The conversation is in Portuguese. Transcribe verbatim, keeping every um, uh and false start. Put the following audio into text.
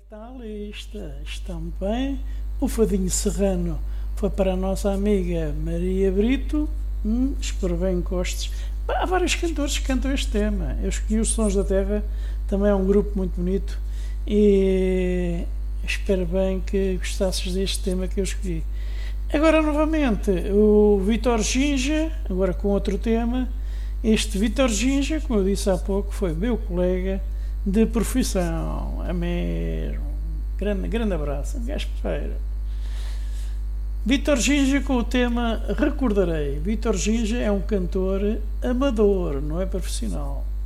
está a lista. Estão bem. O Fadinho Serrano foi para a nossa amiga Maria Brito. Hum, espero bem que gostes. Há vários cantores que cantam este tema. Eu escolhi os Sons da Terra, também é um grupo muito bonito. E espero bem que gostasses deste tema que eu escolhi. Agora, novamente, o Vítor Ginja, agora com outro tema. Este Vítor Ginja, como eu disse há pouco, foi meu colega de profissão. É mesmo. Grande, grande abraço. Gajo perfeiro. Vítor Ginja com o tema Recordarei. Vítor Ginja é um cantor amador, não é profissional.